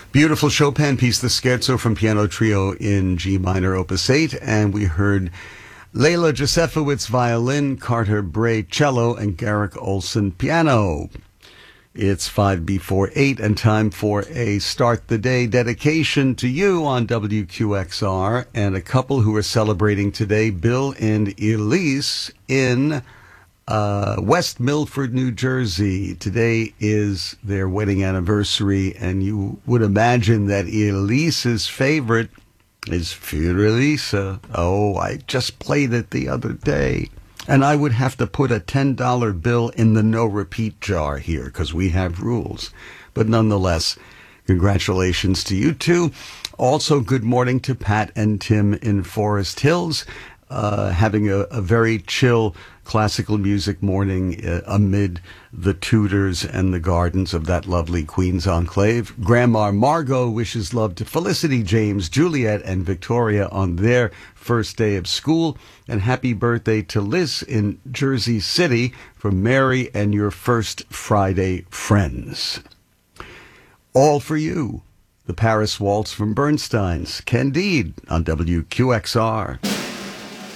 Beautiful Chopin piece, the Scherzo from Piano Trio in G minor, Opus 8, and we heard Leila Josefowitz violin, Carter Bray cello, and Garrick Olson piano. It's 5 before 8 and time for a Start the Day dedication to you on WQXR and a couple who are celebrating today, Bill and Elise in West Milford, New Jersey. Today is their wedding anniversary, and you would imagine that Elise's favorite is Fiorelisa. Oh, I just played it the other day. And I would have to put a $10 bill in the no repeat jar here because we have rules. But nonetheless, congratulations to you two. Also, good morning to Pat and Tim in Forest Hills, having a very chill classical music morning amid the Tudors and the gardens of that lovely Queen's Enclave. Grandma Margot wishes love to Felicity, James, Juliet, and Victoria on their first day of school. And happy birthday to Liz in Jersey City from Mary and your first Friday friends. All for you. The Paris Waltz from Bernstein's Candide on WQXR.